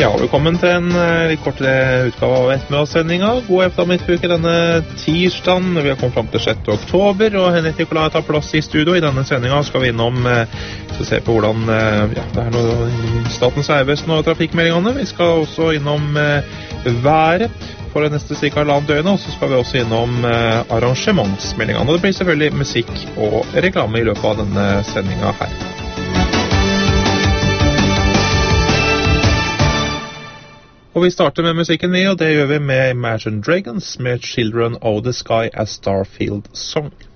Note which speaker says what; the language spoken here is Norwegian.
Speaker 1: Ja, velkommen til en litt kortere utgave av ettermiddagssendinga. God eftermiddag midtfuke denne tirsdagen. Vi har kommet frem til 6. oktober, og Henrik Nikolai tar plass i studio. I denne sendinga skal vi innom se på hvordan det er noe Statens vegvesen og trafikkmeldingene. Vi skal også innom været for det neste cirka halvannet døgnet, og så skal vi også innom arrangementsmeldingene. Og det blir selvfølgelig musikk og reklame i løpet av denne sendinga her. Og vi starter med musikken vi, og det gjør vi med Imagine Dragons med Children of the Sky, A Starfield Song.